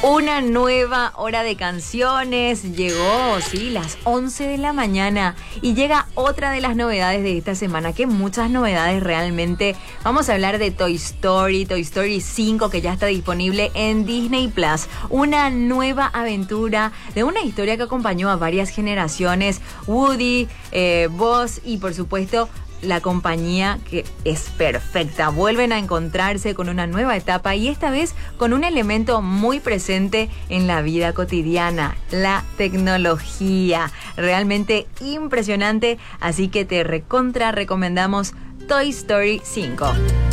Una nueva hora de canciones. Llegó, sí, las 11 de la mañana. Y llega otra de las novedades de esta semana, que muchas novedades realmente. Vamos a hablar de Toy Story 5, que ya está disponible en Disney Plus. Una nueva aventura de una historia que acompañó a varias generaciones. Woody, Buzz y por supuesto la compañía, que es perfecta. Vuelven a encontrarse con una nueva etapa y esta vez con un elemento muy presente en la vida cotidiana: la tecnología. Realmente impresionante, así que te recomendamos Toy Story 5.